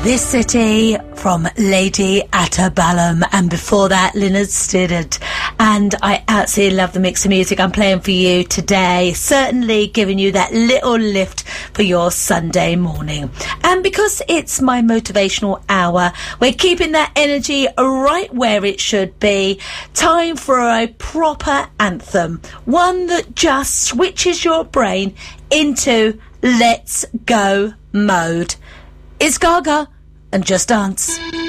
This City from Lady Antebellum, and before that Lynyrd Skynyrd. And I absolutely love the mix of music I'm playing for you today, certainly giving you that little lift for your Sunday morning. And because it's my motivational hour, we're keeping that energy right where it should be. Time for a proper anthem, one that just switches your brain into let's go mode. It's Gaga and Just Dance.